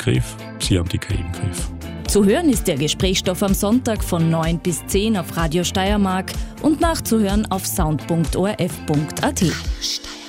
Griff, Sie haben die KI im Griff. Zu hören ist der Gesprächsstoff am Sonntag von 9 bis 10 auf Radio Steiermark und nachzuhören auf sound.orf.at.